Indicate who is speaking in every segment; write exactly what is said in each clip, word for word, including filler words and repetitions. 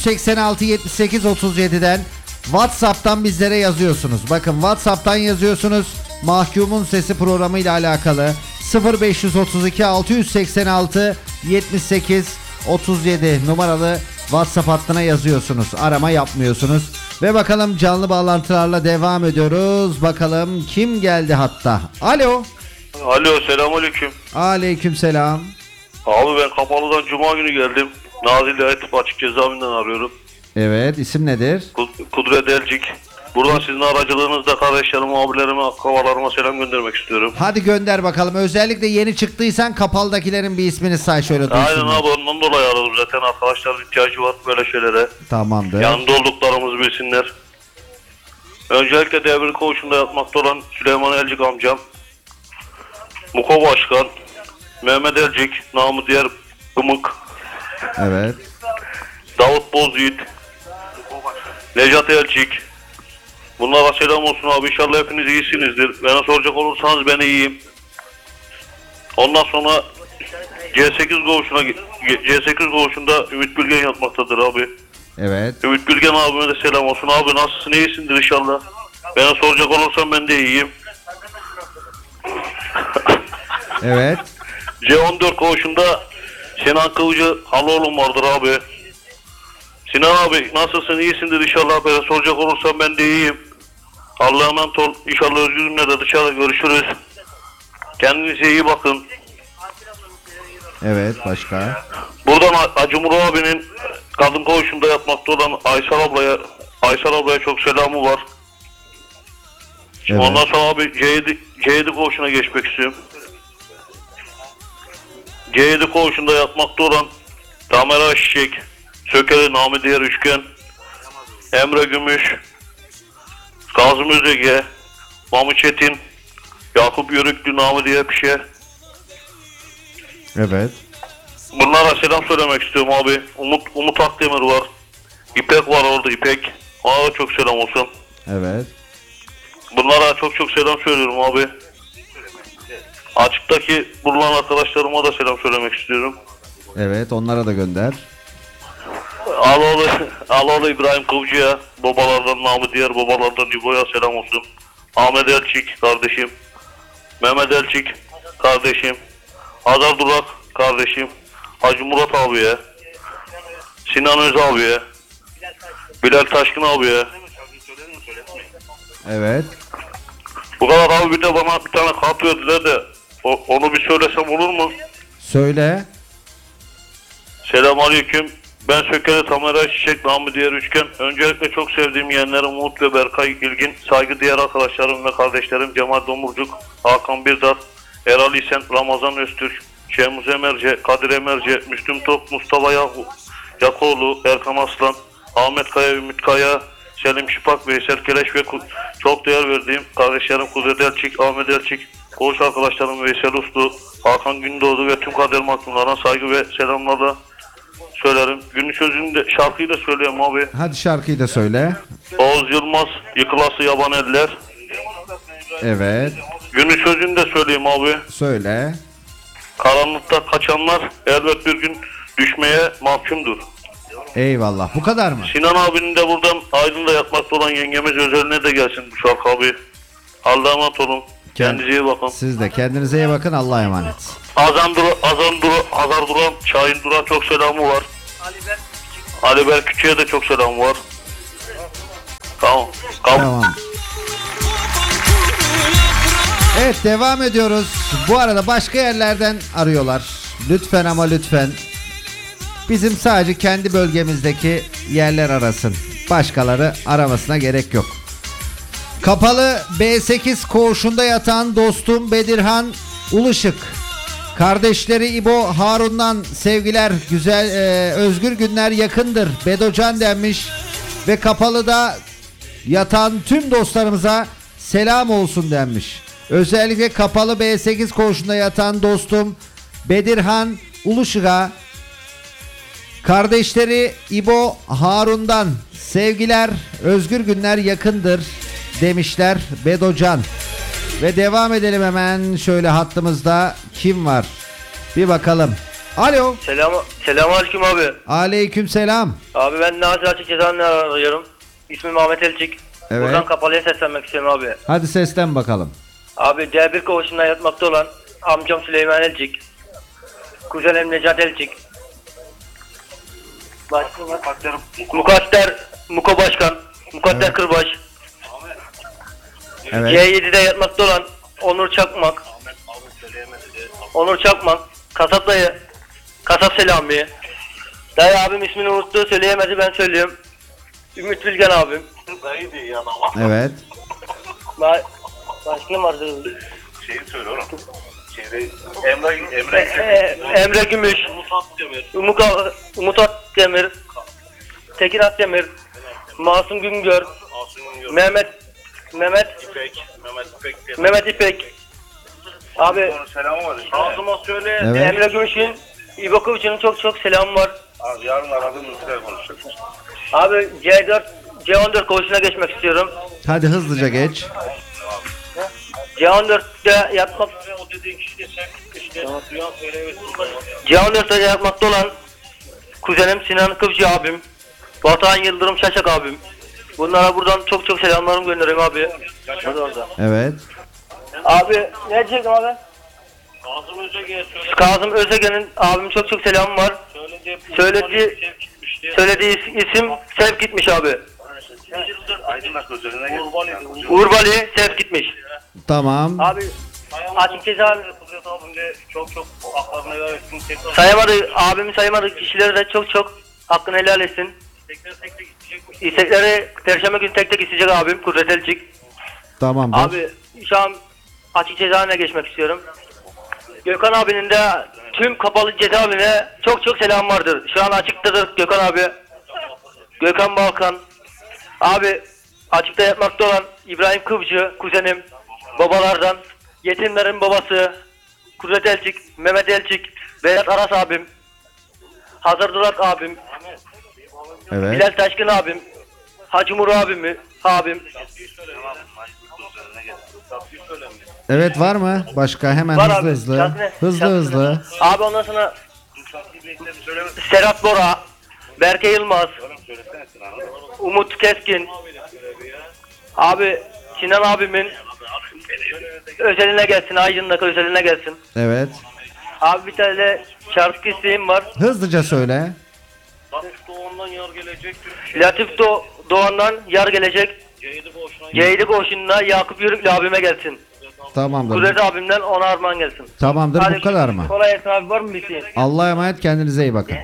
Speaker 1: seksen altı yetmiş sekiz otuz yedi'den WhatsApp'tan bizlere yazıyorsunuz. Bakın WhatsApp'tan yazıyorsunuz. Mahkumun Sesi programı ile alakalı sıfır beş otuz iki altı seksen altı yetmiş sekiz otuz yedi numaralı WhatsApp hattına yazıyorsunuz. Arama yapmıyorsunuz. Ve bakalım canlı bağlantılarla devam ediyoruz. Bakalım kim geldi hatta. Alo.
Speaker 2: Alo, selamünaleyküm.
Speaker 1: Aleykümselam.
Speaker 2: Abi ben Kapalı'dan Cuma günü geldim. Nazilli Atıp Açık Cezaevinden arıyorum.
Speaker 1: Evet, isim nedir?
Speaker 2: Kudret Elcik. Buradan sizin aracılığınızda kardeşlerime, abilerime, akrabalarıma selam göndermek istiyorum.
Speaker 1: Hadi gönder bakalım. Özellikle yeni çıktıysan Kapalı'dakilerin bir ismini say şöyle duysunlar.
Speaker 2: Aynen abi, ondan dolayı aradım zaten. Arkadaşların ihtiyacı var böyle şeylere.
Speaker 1: Tamamdır.
Speaker 2: Yanında olduklarımızı bilsinler. Öncelikle devir koğuşunda yatmakta olan Süleyman Elcik amcam, Muko Başkan, Mehmet Elcik, namı diğer Gımık,
Speaker 1: Evet.
Speaker 2: Davut Bozyiğit, Necat Elcik. Bunlara selam olsun abi. İnşallah hepiniz iyisinizdir. Bana soracak olursanız ben iyiyim. Ondan sonra C sekiz koğuşuna C sekiz koğuşunda Ümit Bilgen yatmaktadır abi.
Speaker 1: Evet.
Speaker 2: Ümit Bilgen abime de selam olsun. Abi nasılsın, iyisindir inşallah. Bana soracak olursan ben de iyiyim.
Speaker 1: Evet.
Speaker 2: C on dört koğuşunda Sinan Kılıcı Haloğlu'm vardır abi. Sinan abi nasılsın, iyisindir inşallah. Bana soracak olursan ben de iyiyim. Allah'a emanet ol. İnşallah özgürlüğümle de dışarıda görüşürüz. Kendinize iyi bakın.
Speaker 1: Evet, başka?
Speaker 2: Buradan Acımur abinin kadın koğuşunda yatmakta olan Aysel ablaya Aysel ablaya çok selamı var.
Speaker 1: Evet.
Speaker 2: Ondan sonra abi C yedi, C yedi koğuşuna geçmek istiyorum. C yedi koğuşunda yatmakta olan Tamer Aşçek, Sökeli namı diğer Üçgen, Emre Gümüş, Kazım Özege, Mami Çetin, Yakup Yörüklü namı diye bir şey.
Speaker 1: Evet.
Speaker 2: Bunlara selam söylemek istiyorum abi. Umut Umut Akdemir var. İpek var orada, İpek. Ona da çok selam olsun.
Speaker 1: Evet.
Speaker 2: Bunlara çok çok selam söylüyorum abi. Açıktaki bulunan arkadaşlarıma da selam söylemek istiyorum.
Speaker 1: Evet, onlara da gönder.
Speaker 2: Aloğlu, Aloğlu İbrahim Kıvcı'ya, babalardan namı diğer babalardan İbo'ya selam olsun. Ahmet Elçik kardeşim. Mehmet Elçik kardeşim. Hazar Durak kardeşim. Hacı Murat abiye. Sinan Öz abiye. Bilal Taşkın abiye.
Speaker 1: Evet.
Speaker 2: Bu kadar abi, bir de bana bir tane kart verdiler de o, onu bir söylesem olur mu?
Speaker 1: Söyle.
Speaker 2: Selamünaleyküm. Ben Sökeli Tamer Çiçek namı diğer Üçgen. Öncelikle çok sevdiğim yeğenlerim Umut ve Berkay İlgin, saygı diğer arkadaşlarım ve kardeşlerim Cemal Domurcuk, Hakan Birdar, Eral İsen, Ramazan Öztürk, Şemuz Emerce, Kadir Emerce, Müslüm Top, Mustafa Yahu, Yakoğlu, Erkan Aslan, Ahmet Kaya, Ümit Kaya, Selim Şipak, Veysel Keleş ve çok değer verdiğim kardeşlerim Kudret Elçik, Ahmet Elçik, koğuş arkadaşlarım Veysel Uslu, Hakan Gündoğdu ve tüm kader mahkumlarına saygı ve selamlarla söylerim. Günün sözünü de, şarkıyı da söyleyeyim abi.
Speaker 1: Hadi şarkıyı da söyle.
Speaker 2: Oğuz Yılmaz, Yıkılası Yaban Eller.
Speaker 1: Evet.
Speaker 2: Günün sözünü de söyleyeyim abi.
Speaker 1: Söyle.
Speaker 2: Karanlıkta kaçanlar elbet bir gün düşmeye mahkumdur.
Speaker 1: Eyvallah. Bu kadar mı?
Speaker 2: Sinan abinin de buradan Aydın'da yatmakta olan yengemiz özeline de gelsin bu şarkı abi. Allah'a emanet olun. Kendinize iyi bakın.
Speaker 1: Siz de kendinize iyi bakın. Allah'a emanet.
Speaker 2: Azan Dura, Azan Dura, Hazar Duran, Şahin Duran çok selamı var. Ali Berk Küçük'e de çok selamı var. Tamam. Tamam.
Speaker 1: Tamam. Evet, devam ediyoruz. Bu arada başka yerlerden arıyorlar. Lütfen ama lütfen. Bizim sadece kendi bölgemizdeki yerler arasın. Başkaları aramasına gerek yok. Kapalı B sekiz koğuşunda yatan dostum Bedirhan Ulışık. Kardeşleri İbo Harun'dan sevgiler, güzel e, özgür günler yakındır. Bedocan denmiş ve Kapalı'da yatan tüm dostlarımıza selam olsun denmiş. Özellikle Kapalı B sekiz koğuşunda yatan dostum Bedirhan Uluşık'a, kardeşleri İbo Harun'dan sevgiler, özgür günler yakındır demişler Bedocan. Ve devam edelim hemen, şöyle hattımızda kim var? Bir bakalım. Alo.
Speaker 3: Selam, selamünaleyküm abi.
Speaker 1: Aleyküm selam.
Speaker 3: Abi ben Nazır Açık Cezan'ı arıyorum. İsmim Ahmet Elçik.
Speaker 1: Evet.
Speaker 3: Buradan kapalıya seslenmek istiyorum abi.
Speaker 1: Hadi sesten bakalım.
Speaker 3: Abi D bir koğuşunda yatmakta olan amcam Süleyman Elçik. Kuzenim Necat Elçik. Başka Mukadder Muko Başkan. Mukadder
Speaker 1: Evet.
Speaker 3: Kırbaş.
Speaker 1: Evet.
Speaker 3: C yedi'de yatmakta olan Onur Çakmak. Onur Çakmak. Kasap dayı. Kasap Selami. Dayı abim ismini unuttu, söyleyemedi, ben söylüyorum. Ümit Bilgen abim.
Speaker 1: Evet.
Speaker 3: Ba Başka ne vardı?
Speaker 2: Şeyi söyle oğlum. Şeyde Emre
Speaker 3: E,
Speaker 2: Emre
Speaker 3: e, Emre Gümüş. Umut, A- Umut Akdemir. Tekin Akdemir. Masum Güngör. Mehmet Mehmet
Speaker 2: İpek Mehmet İpek
Speaker 3: Mehmet İpek. Abi
Speaker 2: selamı var. Ağzıma söyle.
Speaker 1: Evet.
Speaker 3: Emre Gümüş'ün İbokovic'in çok çok selamı var.
Speaker 2: Abi yarın aradığım ülkeler konuşacağız.
Speaker 3: Abi C dört C on dört koğuşuna geçmek istiyorum.
Speaker 1: Hadi hızlıca geç.
Speaker 3: C on dört'te yapmak
Speaker 2: O dediğin kişi de sen işte duyan söyle evet.
Speaker 3: C on dört'te yapmakta olan kuzenim Sinan Kıvcı abim. Batuhan Yıldırım Şaşak abim. Bunlara buradan çok çok selamlarımı gönderiyorum abi. Hadi orada.
Speaker 1: Evet.
Speaker 3: Abi ne diyecektim abi?
Speaker 2: Ağzım Özege'ye söyle.
Speaker 3: Kazım Özegen'in abim çok çok selamı var.
Speaker 2: Söylediği
Speaker 3: Söylediği söylediği is- isim Sevk gitmiş abi.
Speaker 2: Aydınlar üzerine gel.
Speaker 3: Urbali Sevk gitmiş.
Speaker 1: Tamam.
Speaker 3: Abi açık ceza
Speaker 2: Kudret abimle çok çok haklarını helal etsin. Tekrar
Speaker 3: sayamadı, abimi sayamadı kişileri de çok çok hakkını helal etsin.
Speaker 2: tekrar tek tek isteyecek.
Speaker 3: İstekleri Perşembe günü tek tek isteyecek abim Kudret Elçik.
Speaker 1: Tamamdır.
Speaker 3: Abi şu an açık cezaevine geçmek istiyorum. Gökhan abinin de tüm kapalı cezaevine çok çok selam vardır. Şu an açıktadır Gökhan abi. Gökhan Balkan. Abi açıkta yatmakta olan İbrahim Kıvcı kuzenim. Babalardan. Yetimlerin babası. Kudret Elçik, Mehmet Elçik, Berat Aras abim. Hazır Durak abim.
Speaker 1: Evet.
Speaker 3: Bilal Taşkın abim. Hacı Muru abim. Abim.
Speaker 1: Evet, var mı? Başka hemen
Speaker 3: Var
Speaker 1: hızlı
Speaker 3: abi.
Speaker 1: hızlı.
Speaker 3: Şarkı-
Speaker 1: Hızlı
Speaker 3: şarkı-
Speaker 1: hızlı.
Speaker 3: Abi ondan sonra Serhat Bora, Berke Yılmaz, Umut Keskin. Abi Sinan abimin özeline gelsin, Aydın'daki özeline gelsin.
Speaker 1: Evet.
Speaker 3: Abi bir tane de şarkı isteğim var.
Speaker 1: Hızlıca söyle.
Speaker 2: Latif Doğan'dan yar gelecek.
Speaker 3: Latif Do- Doğan'dan yar gelecek.
Speaker 2: Ceydi Boşuna.
Speaker 3: Ceydi Boşun'da Yakup Yürüklü abime gelsin.
Speaker 1: Tamamdır.
Speaker 3: Kudret abimden ona armağan gelsin.
Speaker 1: Tamamdır,
Speaker 3: Hadi
Speaker 1: bu kadar mı?
Speaker 3: Kolay gelsin abi, var mı bir şey?
Speaker 1: Allah'a emanet, kendinize iyi bakın.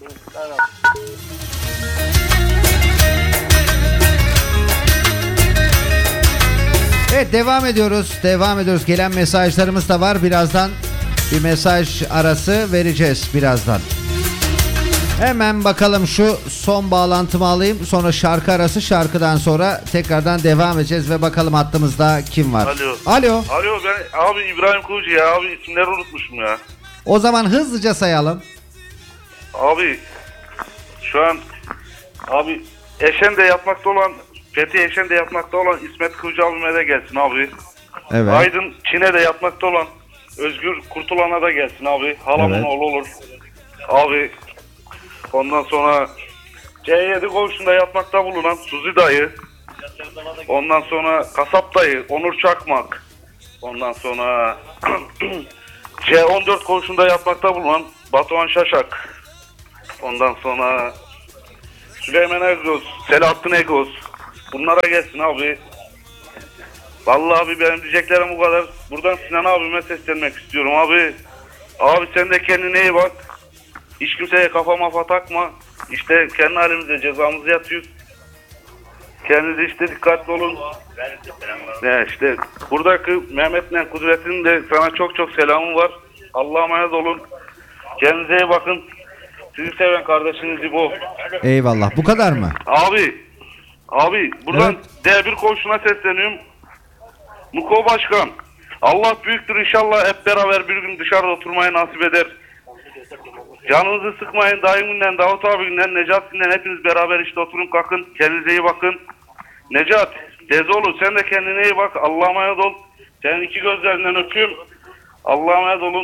Speaker 1: Evet, devam ediyoruz. Devam ediyoruz. Gelen mesajlarımız da var. Birazdan bir mesaj arası vereceğiz birazdan. Hemen bakalım, şu son bağlantımı alayım. Sonra şarkı arası, şarkıdan sonra tekrardan devam edeceğiz ve bakalım hattımızda kim var?
Speaker 2: Alo.
Speaker 1: Alo.
Speaker 2: Alo ben abi İbrahim Kuyucu ya abi isimleri unutmuşum ya.
Speaker 1: O zaman hızlıca sayalım.
Speaker 2: Abi şu an abi Eşen'de yapmakta olan Fethi Eşen'de yapmakta olan İsmet Kılıcı abime de gelsin abi.
Speaker 1: Evet.
Speaker 2: Aydın Çin'e de yapmakta olan Özgür Kurtulan'a da gelsin abi. Halamın
Speaker 1: Evet.
Speaker 2: oğlu olur. Abi ondan sonra C yedi koğuşunda yapmakta bulunan Suzi dayı. Ondan sonra Kasap dayı, Onur Çakmak. Ondan sonra C on dört koğuşunda yapmakta bulunan Batuhan Şaşak. Ondan sonra Süleyman Egos, Selahattin Egos. Bunlara gelsin abi. Vallahi abi benim diyeceklerim bu kadar. Buradan Sinan abime seslenmek istiyorum abi. Abi sen de kendine iyi bak. Hiç kimseye kafa mafa takma. İşte kendi halimizde cezamızı yatıyoruz. Kendinize işte dikkatli olun. Ne işte buradaki Mehmet'le Kudret'in de sana çok çok selamım var. Allah'a emanet olun. Kendinize iyi bakın. Sizi seven kardeşiniz İbo.
Speaker 1: Eyvallah. Bu kadar mı?
Speaker 2: Abi, abi buradan
Speaker 1: Evet.
Speaker 2: D bir koğuşuna sesleniyorum. Muko Başkan, Allah büyüktür, inşallah hep beraber bir gün dışarıda oturmayı nasip eder. Canınızı sıkmayın, Daiminden, Davut abinden, Necati'nden hepiniz beraber işte oturun kalkın. Kendinize iyi bakın. Necat, Dezoğlu sen de kendine iyi bak. Allah'a emanet ol. Senin iki gözlerinden öpüyorum. Allah'a emanet olun.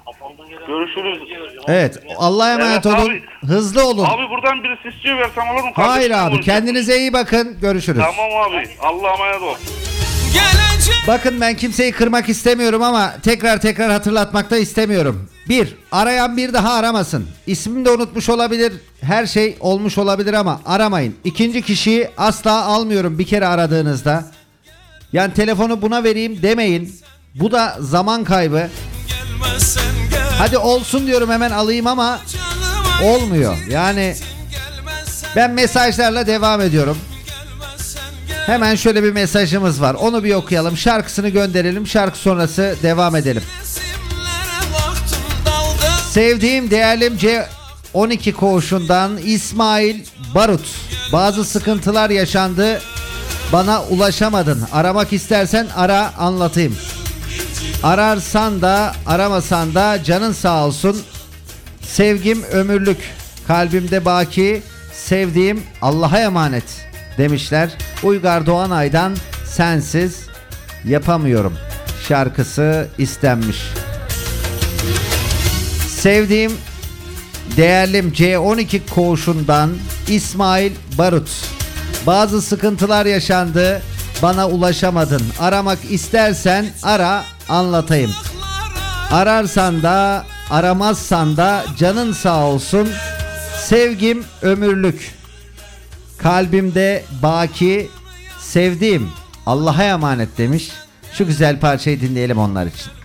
Speaker 4: Görüşürüz.
Speaker 1: Evet, Allah'a emanet
Speaker 4: Evet,
Speaker 1: olun.
Speaker 4: abi.
Speaker 1: Hızlı olun.
Speaker 4: Abi buradan birisi istiyor versem olur mu?
Speaker 1: Hayır
Speaker 4: Kardeşim
Speaker 1: abi,
Speaker 4: olacak.
Speaker 1: kendinize iyi bakın. Görüşürüz.
Speaker 4: Tamam abi. Allah'a emanet ol.
Speaker 1: Bakın, ben kimseyi kırmak istemiyorum ama tekrar tekrar hatırlatmakta istemiyorum. Bir, arayan bir daha aramasın. İsmini de unutmuş olabilir, her şey olmuş olabilir ama aramayın. İkinci kişiyi asla almıyorum bir kere aradığınızda. Yani telefonu buna vereyim demeyin. Bu da zaman kaybı. Hadi olsun diyorum, hemen alayım ama olmuyor. Yani ben mesajlarla devam ediyorum. Hemen şöyle bir mesajımız var. Onu bir okuyalım. Şarkısını gönderelim. Şarkı sonrası devam edelim. Sevdiğim değerlim C on iki koğuşundan İsmail Barut. Bazı sıkıntılar yaşandı. Bana ulaşamadın. Aramak istersen ara, anlatayım. Ararsan da aramasan da canın sağ olsun. Sevgim ömürlük. Kalbimde baki. Sevdiğim Allah'a emanet demişler. Uygar Doğanay'dan Sensiz Yapamıyorum şarkısı istenmiş. Sevdiğim değerlim C on iki koğuşundan İsmail Barut. Bazı sıkıntılar yaşandı. Bana ulaşamadın. Aramak istersen ara, anlatayım. Ararsan da aramazsan da canın sağ olsun. Sevgim ömürlük. Kalbimde baki. Sevdiğim Allah'a emanet demiş. Şu güzel parçayı dinleyelim onlar için.